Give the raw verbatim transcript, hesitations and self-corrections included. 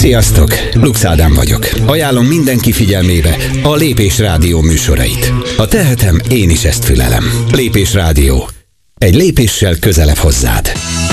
Sziasztok! Lux Ádám vagyok. Ajánlom mindenki figyelmébe a Lépés Rádió műsorait. Ha tehetem, én is ezt fülelem. Lépés Rádió. Egy lépéssel közelebb hozzád.